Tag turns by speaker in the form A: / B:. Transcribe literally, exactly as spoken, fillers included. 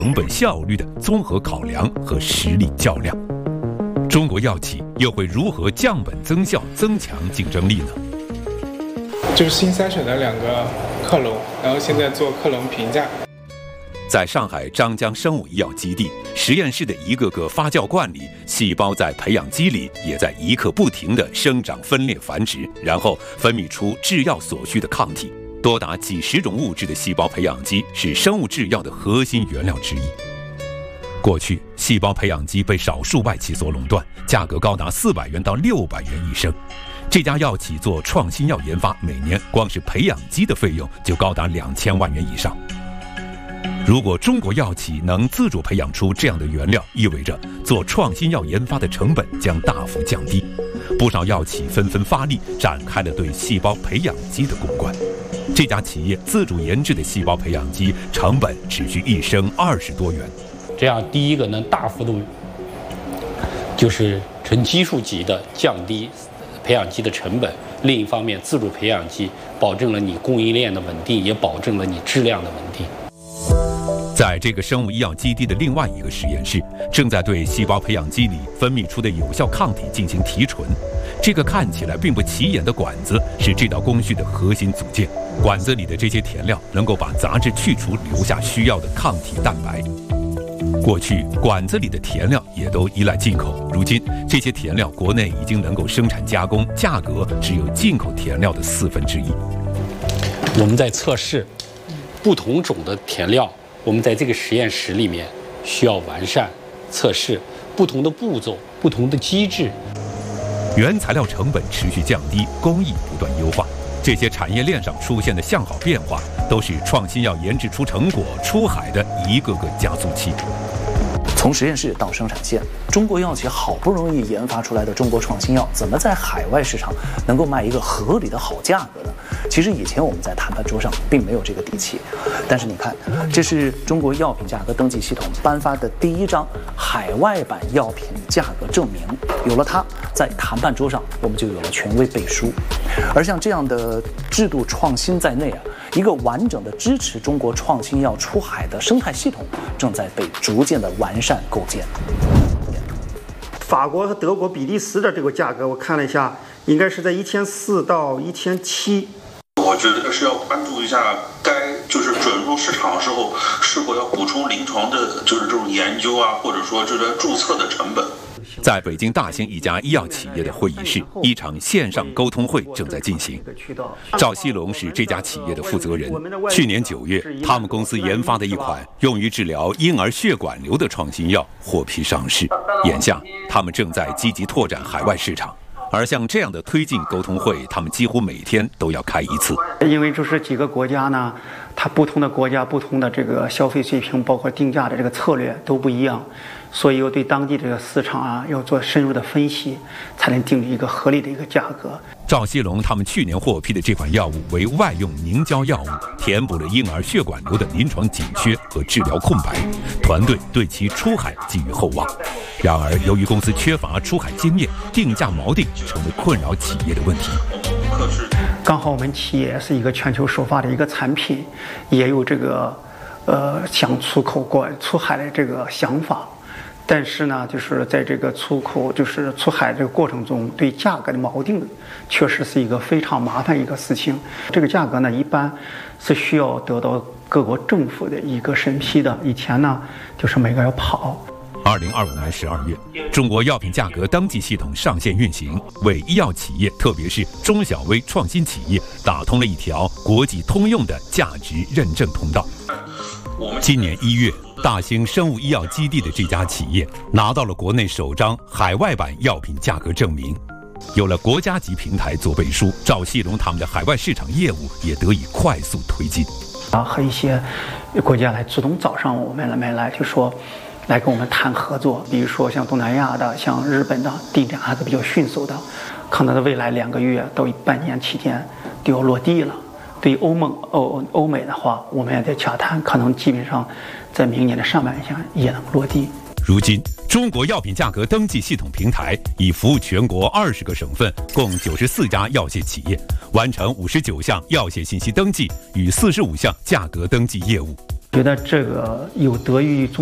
A: 成本效率的综合考量和实力较量。中国药企又会如何降本增效、增强竞争力呢？
B: 就是新筛选的两个克隆，然后现在做克隆评价。
A: 在上海张江生物医药基地实验室的一个个发酵罐里，细胞在培养基里也在一刻不停地生长、分裂、繁殖，然后分泌出制药所需的抗体。多达几十种物质的细胞培养基是生物制药的核心原料之一。过去，细胞培养基被少数外企所垄断，价格高达四百元到六百元一升。这家药企做创新药研发，每年光是培养基的费用就高达两千万元以上。如果中国药企能自主培养出这样的原料，意味着做创新药研发的成本将大幅降低。不少药企纷纷发力，展开了对细胞培养基的攻关。这家企业自主研制的细胞培养基成本只需一升二十多元。
C: 这样，第一个能大幅度就是成基数级的降低培养基的成本；另一方面，自主培养基保证了你供应链的稳定，也保证了你质量的稳定。
A: 在这个生物医药基地的另外一个实验室，正在对细胞培养基里分泌出的有效抗体进行提纯。这个看起来并不起眼的管子是这道工序的核心组件。管子里的这些填料能够把杂质去除，留下需要的抗体蛋白。过去，管子里的填料也都依赖进口，如今这些填料国内已经能够生产加工，价格只有进口填料的四分之一。
C: 我们在测试不同种的填料，我们在这个实验室里面需要完善测试不同的步骤、不同的机制。
A: 原材料成本持续降低，工艺不断优化，这些产业链上出现的向好变化，都是创新药研制出成果、出海的一个个加速器。
D: 从实验室到生产线，中国药企好不容易研发出来的中国创新药，怎么在海外市场能够卖一个合理的好价格呢？其实以前我们在谈判桌上并没有这个底气，但是你看，这是中国药品价格登记系统颁发的第一张海外版药品价格证明，有了它，在谈判桌上我们就有了权威背书。而像这样的制度创新在内啊，一个完整的支持中国创新药出海的生态系统正在被逐渐的完善构建。
E: 法国和德国、比利时的这个价格，我看了一下，应该是在一千四到一千七。
F: 我觉得是要关注一下，该就是准入市场的时候，是否要补充临床的，就是这种研究啊，或者说这个注册的成本。
A: 在北京大兴一家医药企业的会议室，一场线上沟通会正在进行。赵锡龙是这家企业的负责人。去年九月，他们公司研发的一款用于治疗婴儿血管瘤的创新药获批上市。眼下，他们正在积极拓展海外市场。而像这样的推进沟通会，他们几乎每天都要开一次。
E: 因为就是几个国家呢，它不同的国家不同的这个消费水平，包括定价的这个策略都不一样，所以要对当地这个市场啊要做深入的分析，才能定一个合理的一个价格。
A: 赵锡龙他们去年获批的这款药物为外用凝胶药物，填补了婴儿血管瘤的临床紧缺和治疗空白，团队对其出海寄予厚望。然而，由于公司缺乏出海经验，定价锚定成为困扰企业的问题。
E: 刚好我们企业是一个全球首发的一个产品，也有这个呃想出口国出海的这个想法。但是呢，就是在这个出口就是出海这个过程中，对价格的锚定确实是一个非常麻烦一个事情。这个价格呢，一般是需要得到各国政府的一个审批的。以前呢，就是每个要跑。
A: 二零二五年十二月，中国药品价格登记系统上线运行，为医药企业，特别是中小微创新企业，打通了一条国际通用的价值认证通道。今年一月，大兴生物医药基地的这家企业拿到了国内首张海外版药品价格证明。有了国家级平台做背书，赵锡龙他们的海外市场业务也得以快速推进。
E: 啊，和一些国家来主动找上我们来来，就说来跟我们谈合作，比如说像东南亚的、像日本的，定价还是比较迅速的，可能在未来两个月到半年期间就要落地了。对于欧盟、欧欧美的话，我们也在洽谈，可能基本上在明年的上半年也能落地。
A: 如今，中国药品价格登记系统平台已服务全国二十个省份，共九十四家药械企业，完成五十九项药械信息登记与四十五项价格登记业务。
E: 觉得这个有得益于中。